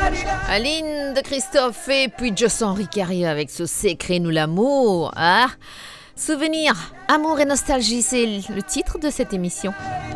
Aline de Christophe et puis Joss-Henri Carrier avec ce Secret nous l'amour. Ah, souvenir, amour et nostalgie, c'est le titre de cette émission.